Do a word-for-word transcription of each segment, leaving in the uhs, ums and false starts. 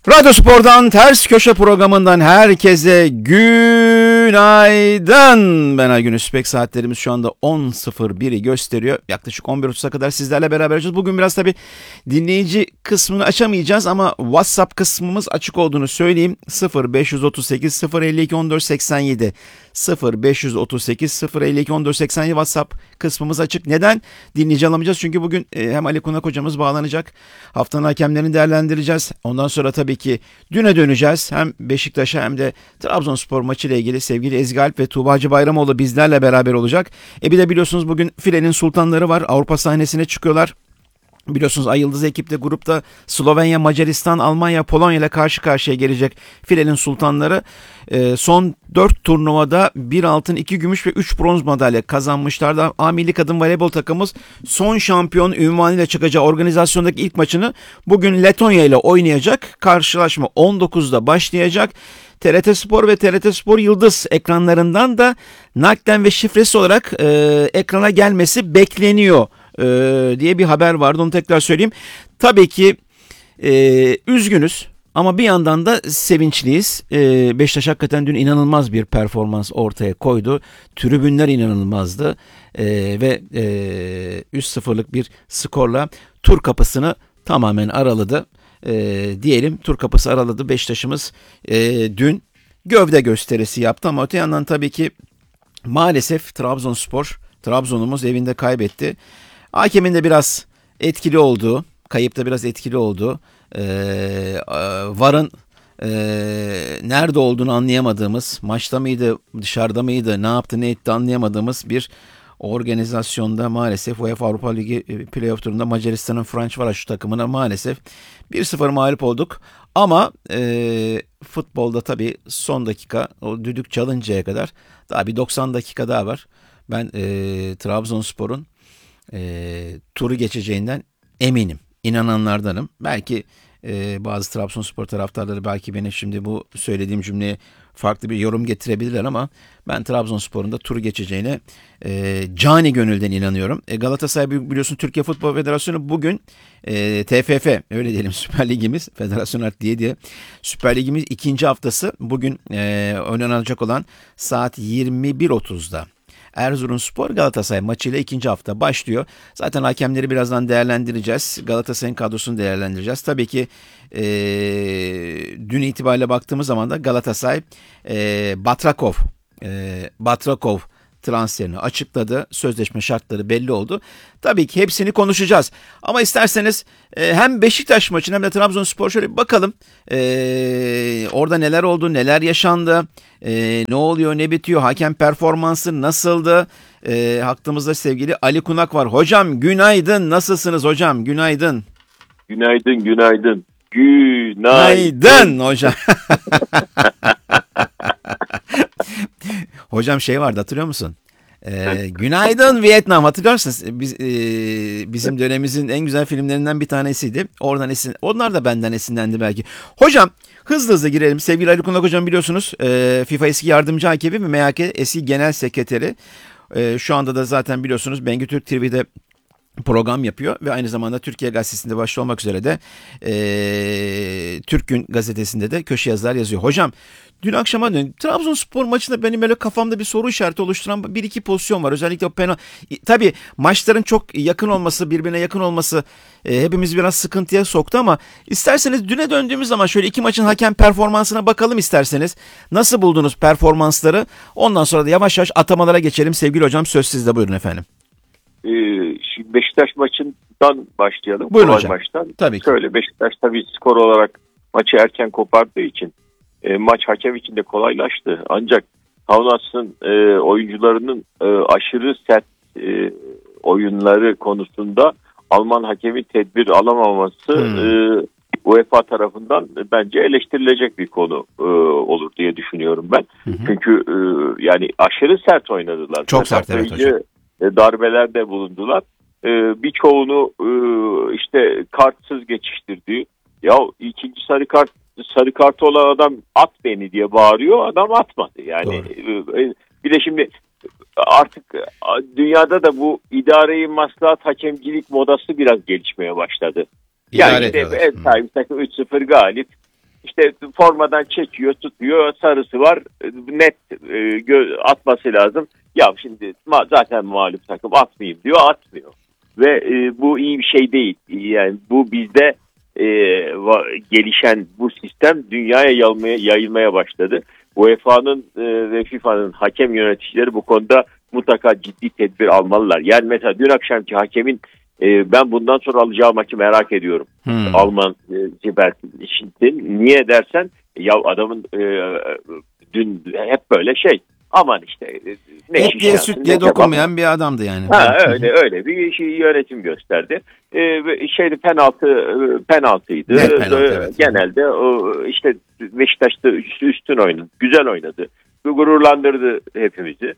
Radyo Spor'dan Ters Köşe programından herkese günaydın. Ben Aygün Üspek. Saatlerimiz şu anda on sıfır biri gösteriyor. Yaklaşık on bir otuza kadar sizlerle beraber olacağız. Bugün biraz tabii dinleyici kısmını açamayacağız ama WhatsApp kısmımız açık olduğunu söyleyeyim. sıfır beş otuz sekiz sıfır elli iki on dört seksen yedi sıfır beş otuz sekiz sıfır elli iki on dört seksen yedi WhatsApp kısmımız açık. Neden? Dinleyici alamayacağız. Çünkü bugün hem Ali Kunak hocamız bağlanacak. Haftanın hakemlerini değerlendireceğiz. Ondan sonra tabii ki düne döneceğiz. Hem Beşiktaş'a hem de Trabzonspor maçı ile ilgili sevgili Ezgi Alp ve Tuğba Hacı Bayramoğlu bizlerle beraber olacak. E bir de biliyorsunuz bugün filenin sultanları var. Avrupa sahnesine çıkıyorlar. Biliyorsunuz Ay Yıldız ekipte grupta Slovenya, Macaristan, Almanya, Polonya ile karşı karşıya gelecek filenin sultanları. E, son dört turnuvada bir altın, iki gümüş ve üç bronz madalya kazanmışlardı. A Milli Kadın Voleybol takımımız son şampiyon ünvanıyla çıkacağı organizasyondaki ilk maçını bugün Letonya ile oynayacak. Karşılaşma on dokuzda başlayacak. T R T Spor ve T R T Spor Yıldız ekranlarından da naklen ve şifresi olarak e, ekrana gelmesi bekleniyor Ee, diye bir haber vardı, onu tekrar söyleyeyim. Tabii ki e, üzgünüz ama bir yandan da sevinçliyiz. E, Beşiktaş hakikaten dün inanılmaz bir performans ortaya koydu. Tribünler inanılmazdı e, ve e, üç sıfırlık bir skorla tur kapısını tamamen araladı. E, diyelim tur kapısı araladı. Beşiktaş'ımız e, dün gövde gösterisi yaptı ama öte yandan tabii ki maalesef Trabzonspor, Trabzon'umuz evinde kaybetti. Hakemin de biraz etkili olduğu, kayıpta biraz etkili olduğu, e, VAR'ın e, nerede olduğunu anlayamadığımız, maçta mıydı, dışarıda mıydı, ne yaptı, ne etti anlayamadığımız bir organizasyonda maalesef UEFA Avrupa Ligi playoff turunda Macaristan'ın Ferencvaros takımına maalesef bir sıfır mağlup olduk. Ama e, futbolda tabii son dakika, o düdük çalıncaya kadar daha bir doksan dakika daha var. Ben e, Trabzonspor'un E, turu geçeceğinden eminim. İnananlardanım. Belki e, bazı Trabzonspor taraftarları belki benim şimdi bu söylediğim cümleye farklı bir yorum getirebilirler ama ben Trabzonspor'un da turu geçeceğine e, cani gönülden inanıyorum. E, Galatasaray biliyorsun Türkiye Futbol Federasyonu bugün e, T F F öyle diyelim Süper Ligimiz Federasyon Art diye diye Süper Ligimiz ikinci haftası bugün e, oynanacak olan saat yirmi bir otuzda Erzurumspor Galatasaray maçıyla ikinci hafta başlıyor. Zaten hakemleri birazdan değerlendireceğiz. Galatasaray'ın kadrosunu değerlendireceğiz. Tabii ki e, dün itibariyle baktığımız zaman da Galatasaray e, Batrakov e, Batrakov transferini açıkladı. Sözleşme şartları belli oldu. Tabii ki hepsini konuşacağız. Ama isterseniz e, hem Beşiktaş maçına hem de Trabzonspor şöyle bir bakalım. E, orada neler oldu, neler yaşandı, e, ne oluyor, ne bitiyor, hakem performansı nasıldı? E, hakkımızda sevgili Ali Kunak var. Hocam günaydın, nasılsınız hocam? Günaydın. Günaydın, günaydın. Günaydın. Günaydın hocam. Hocam şey vardı, hatırlıyor musun? Ee, Günaydın Vietnam, hatırlıyor musunuz? Biz, e, bizim dönemimizin en güzel filmlerinden bir tanesiydi. Oradan esin, onlar da benden esinlendi belki. Hocam hızlı hızlı girelim. Sevgili Ali Kunak hocam biliyorsunuz e, FIFA eski yardımcı hakemi ve M H K eski genel sekreteri. E, şu anda da zaten biliyorsunuz Bengü Türk T V'de program yapıyor ve aynı zamanda Türkiye Gazetesi'nde başta olmak üzere de e, Türk Gün Gazetesi'nde de köşe yazılar yazıyor. Hocam dün akşama dün Trabzonspor maçında benim böyle kafamda bir soru işareti oluşturan bir iki pozisyon var. Özellikle o penaltı. Tabii maçların çok yakın olması, birbirine yakın olması e, hepimiz biraz sıkıntıya soktu ama isterseniz düne döndüğümüz zaman şöyle iki maçın hakem performansına bakalım isterseniz. Nasıl buldunuz performansları? Ondan sonra da yavaş yavaş atamalara geçelim. Sevgili hocam söz sizde, buyurun efendim. Şimdi Beşiktaş maçından başlayalım. Buyurun hocam. Maçtan. Tabii ki. Şöyle, Beşiktaş tabii skor olarak maçı erken kopardığı için e, maç hakem için de kolaylaştı. Ancak Kaunas'ın e, oyuncularının e, aşırı sert e, oyunları konusunda Alman hakemin tedbir alamaması hmm. e, UEFA tarafından bence eleştirilecek bir konu e, olur diye düşünüyorum ben. Hı hı. Çünkü e, yani aşırı sert oynadılar. Çok sert, evet hocam. Darbelerde bulundular. Ee, birçoğunu e, işte kartsız geçiştirdi. Ya ikinci sarı kart sarı kartı olan adam at beni diye bağırıyor. Adam atmadı. Yani e, bir de şimdi artık dünyada da bu idare-i maslahat hakemcilik modası biraz gelişmeye başladı. Yani işte ev sahibi takım üç sıfır galip. İşte formadan çekiyor, tutuyor, sarısı var, net e, gö- atması lazım. Ya şimdi ma- zaten mağlup takım, atmayayım diyor, atmıyor. Ve e, bu iyi bir şey değil. Yani bu bizde e, va- gelişen bu sistem dünyaya yayılmaya, yayılmaya başladı. U E F A'nın e, ve FIFA'nın hakem yöneticileri bu konuda mutlaka ciddi tedbir almalılar. Yani mesela dün akşamki hakemin e, ben bundan sonra alacağı maçı merak ediyorum. Hmm. Alman e, Zibert'in. Niye dersen ya adamın e, dün hep böyle şey. Aman işte e, ne Et şiş diye yansın, süt diye ne kebap. dokunmayan bir adamdı yani. Ha öyle öyle bir şey yönetim gösterdi. Ee, şeydi penaltı penaltıydı. Net penaltı, ee, evet. Genelde o işte Beşiktaş'ta üstü, üstün oynadı. Güzel oynadı. Gururlandırdı hepimizi.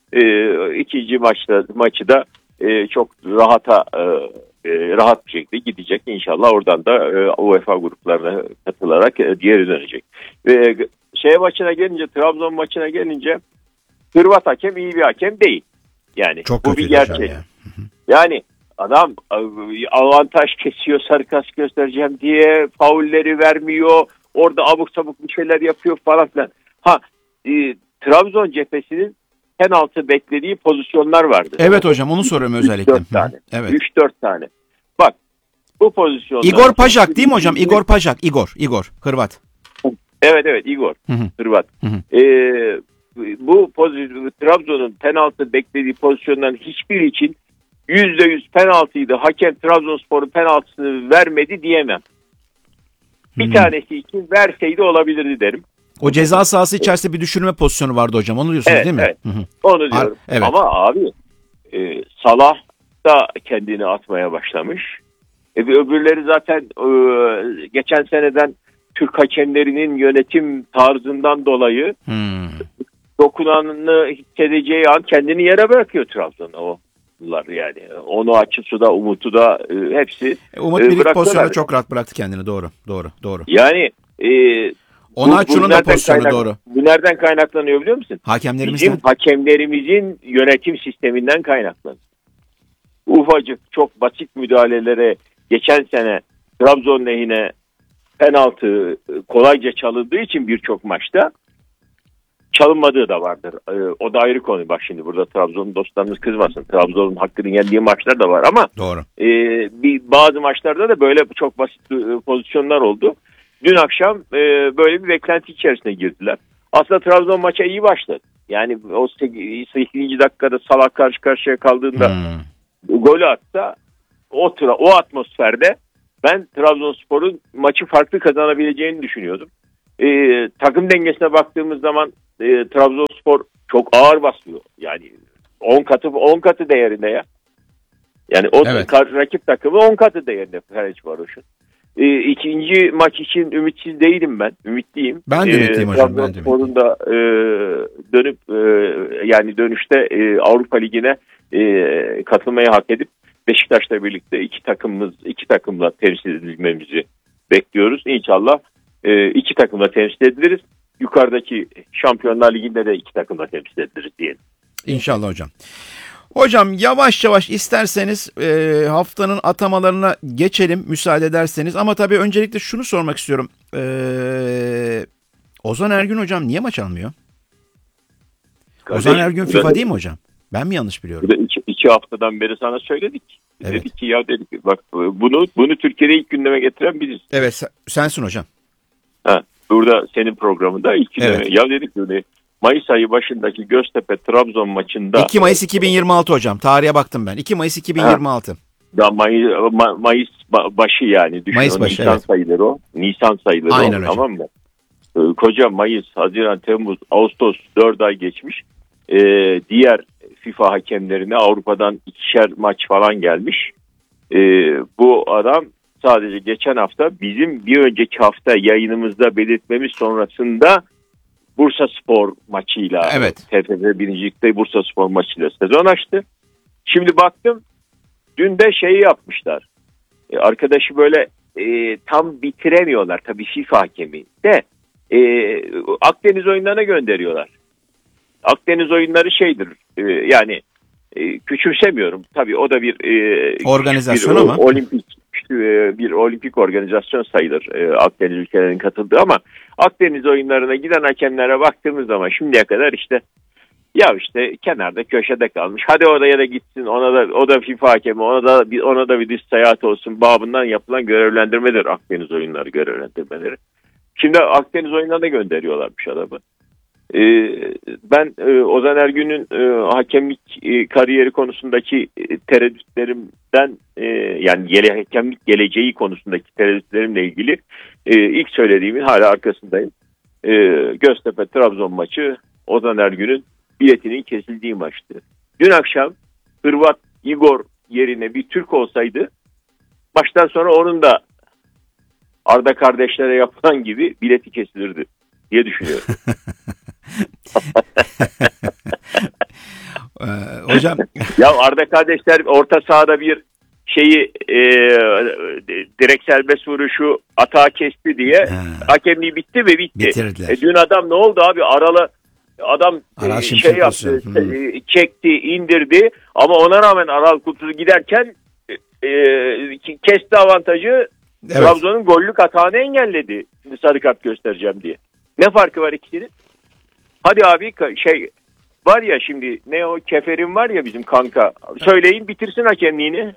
Ee, ikinci maçta maçı da e, çok rahata e, e, rahat bir şekilde gidecek. İnşallah oradan da e, U E F A gruplarına katılarak e, geri dönecek. Ve şey maçına gelince, Trabzon maçına gelince Hırvat hakem iyi bir hakem değil. Yani Çok bu bir gerçek. Ya. Yani adam avantaj kesiyor, sarı kart göstereceğim diye faulleri vermiyor. Orada abuk sabuk bir şeyler yapıyor falan filan. Ha e, Trabzon cephesinin penaltı beklediği pozisyonlar vardı. Evet hocam, onu soruyorum özellikle. üç dört tane. Evet. üç dört tane. Bak bu pozisyonlar. Igor Pajak değil mi hocam? Igor Pajak. Igor. Igor. Hırvat. Evet evet Igor. Hı hı. Hırvat. Hı hı. Ee, bu pozisyon, Trabzon'un penaltı beklediği pozisyonların hiçbir için yüzde yüz penaltıydı. Hakem Trabzonspor'un penaltısını vermedi diyemem. Bir Hı. tanesi için verseydi olabilirdi derim. O ceza sahası içerisinde bir düşürme pozisyonu vardı hocam. Onu diyorsunuz Evet, değil mi? evet. Hı hı. Onu diyorum. Evet. Ama abi e, Salah da kendini atmaya başlamış. E, öbürleri zaten e, geçen seneden Türk hakemlerinin yönetim tarzından dolayı Hmm. dokunanını hissedeceği an kendini yere bırakıyor Trabzon'a onlar yani. Onu Açısı da Umut'u da e, hepsi E, Umut e, Birik bıraktılar. pozisyonda çok rahat bıraktı kendini. Doğru. Doğru. Doğru. Yani e, Onaçu'nun da nereden pozisyonu kaynak- doğru. Bu nereden kaynaklanıyor biliyor musun? Hakemlerimizden. Bizim hakemlerimizin yönetim sisteminden kaynaklanıyor. Ufacık çok basit müdahalelere geçen sene Trabzon lehine penaltı kolayca çalındığı için birçok maçta çalınmadığı da vardır. Ee, o da ayrı konu. Bak şimdi burada Trabzon'un dostlarımız kızmasın. Trabzon'un hakkını yendiği maçlar da var ama Doğru. e, bir bazı maçlarda da böyle çok basit e, pozisyonlar oldu. Dün akşam e, böyle bir beklenti içerisine girdiler. Aslında Trabzon maça iyi başladı. Yani o sekizinci dakikada Salah karşı karşıya kaldığında Hmm. golü atsa o, o atmosferde ben Trabzonspor'un maçı farklı kazanabileceğini düşünüyordum. E, takım dengesine baktığımız zaman e, Trabzonspor çok ağır basıyor. Yani on katı on katı değerinde ya. Yani o Evet. rakip takımı on katı değerinde Ferencvaros'un. E, ikinci maç için ümitsiz değilim ben. Ümitliyim. Ben de ümitliyim e, hocam. Ben de Trabzonspor'un da e, dönüp e, yani dönüşte e, Avrupa Ligi'ne e, katılmayı hak edip Beşiktaş'la birlikte iki takımımız iki takımla temsil edilmemizi bekliyoruz. İnşallah e, iki takımla temsil ediliriz. Yukarıdaki Şampiyonlar Ligi'nde de iki takımla temsil ediliriz diyelim. İnşallah hocam. Hocam yavaş yavaş isterseniz e, haftanın atamalarına geçelim müsaade ederseniz. Ama tabii öncelikle şunu sormak istiyorum. E, Ozan Ergün hocam niye maç almıyor? Kardeşim, Ozan Ergün FIFA değil mi hocam? Ben mi yanlış biliyorum? İki, iki haftadan beri sana söyledik. Evet. Dedik ki ya dedik bak bunu bunu Türkiye'de ilk gündeme getiren biziz. Evet sen- sensin hocam. Ha, burada senin programında ilk gündeme. Evet. Ya dedik böyle Mayıs ayı başındaki Göztepe Trabzon maçında. iki Mayıs iki bin yirmi altı hocam. Tarihe baktım ben. iki Mayıs iki bin yirmi altı. Da Mayıs, Ma- Mayıs başı yani. Düşün, Mayıs o başı, Nisan evet. sayılır o. Nisan sayılır Aynen o. hocam. Tamam mı? Ee, Koca Mayıs, Haziran, Temmuz, Ağustos dört ay geçmiş. Ee, diğer FIFA hakemlerine Avrupa'dan ikişer maç falan gelmiş. Ee, bu adam sadece geçen hafta bizim bir önceki hafta yayınımızda belirtmemiz sonrasında Bursaspor maçıyla, Evet. T F F birincilikte Bursaspor maçıyla sezon açtı. Şimdi baktım dün de şeyi yapmışlar. E, arkadaşı böyle e, tam bitiremiyorlar tabii FIFA hakemi de e, Akdeniz oyunlarına gönderiyorlar. Akdeniz oyunları şeydir e, yani e, küçümsemiyorum tabii o da bir e, Organizasyon bir, ama. olimpik bir olimpik organizasyon sayılır Akdeniz ülkelerinin katıldığı, ama Akdeniz oyunlarına giden hakemlere baktığımız zaman şimdiye kadar işte ya işte kenarda köşede kalmış. Hadi oraya da gitsin, ona da o da FIFA hakemi, ona da bir ona da bir dış seyahat olsun babından yapılan görevlendirmedir Akdeniz oyunları görevlendirmeleri. Şimdi Akdeniz oyunlarına gönderiyorlarmış adamı. Ee, ben e, Ozan Ergün'ün e, hakemlik e, kariyeri konusundaki e, tereddütlerimden e, yani gele, hakemlik geleceği konusundaki tereddütlerimle ilgili e, ilk söylediğimin hala arkasındayım. E, Göztepe Trabzon maçı Ozan Ergün'ün biletinin kesildiği maçtı. Dün akşam Hırvat Igor yerine bir Türk olsaydı maçtan sonra onun da Arda kardeşlere yapılan gibi bileti kesilirdi diye düşünüyorum. ee, hocam ya Arda kardeşler orta sahada bir şeyi e, direkt serbest vuruşu atağa kesti diye ha. Hakemliği bitti ve bitti. E, dün adam ne oldu abi? Aralı adam e, şey yaptı, e, çekti, indirdi ama ona rağmen Aral kutusu giderken e, kesti avantajı. Evet. Trabzon'un gollük hatanı engelledi. Şimdi sarı kart göstereceğim diye. Ne farkı var ikisinin? Hadi abi şey var ya şimdi ne o Kefer'in var ya bizim kanka. Söyleyin bitirsin hakemliğini.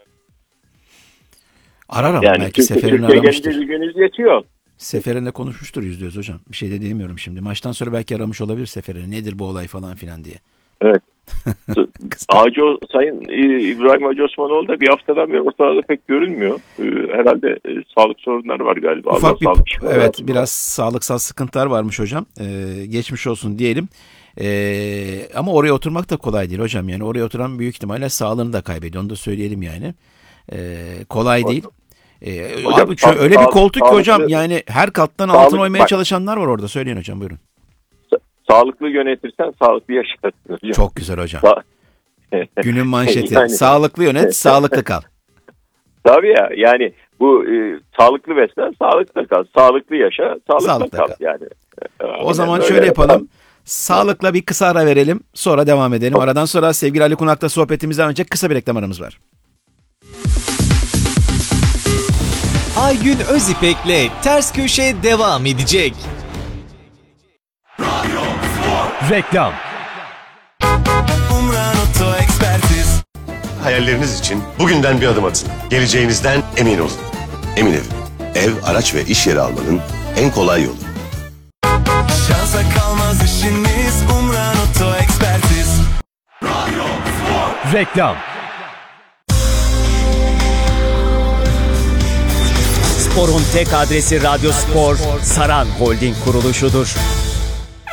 Arar ama yani belki Sefer'in aramıştır. Gününüz yetiyor. Sefer'inle konuşmuştur yüzde yüz hocam. Bir şey de diyemiyorum şimdi. Maçtan sonra belki aramış olabilir Sefer'i. Nedir bu olay falan filan diye. Evet. Hacı, Sayın İbrahim Hacı Osmanoğlu da bir haftadan beri ortalarda pek görünmüyor. Herhalde e, sağlık sorunları var galiba. Ufak bir, evet var. Biraz sağlıksal sıkıntılar varmış hocam. Ee, geçmiş olsun diyelim. Ee, ama oraya oturmak da kolay değil hocam. Yani oraya oturan büyük ihtimalle sağlığını da kaybediyor. Onu da söyleyelim yani. Ee, kolay değil. Ee, hocam, abi sağ, öyle sağ, bir koltuk ki hocam yani her kattan sağlık, altın oymaya bak. çalışanlar var orada. Söyleyin hocam, buyurun. Sağlıklı yönetirsen sağlıklı yaşarsın hocam. Çok güzel hocam. Günün manşeti. Yani, sağlıklı yönet, sağlıklı kal. Tabii ya, yani bu e, sağlıklı beslen, sağlıklı kal. Sağlıklı yaşa, sağlıklı, sağlıklı kal. kal. Yani. O yani zaman şöyle yapalım. Sağlıkla bir kısa ara verelim. Sonra devam edelim. Aradan sonra sevgili Ali Kunak'ta sohbetimizden önce kısa bir reklam aramız var. Aygün Özipek'le Ters Köşe devam edecek. Reklam. Hayalleriniz için bugünden bir adım atın. Geleceğinizden emin olun. Emin Ev. Ev, araç ve iş yeri almanın en kolay yolu. Şansa kalmaz işiniz, Umran Oto Ekspertiz. Reklam. Spor'un tek adresi Radyo Spor, Saran Holding kuruluşudur.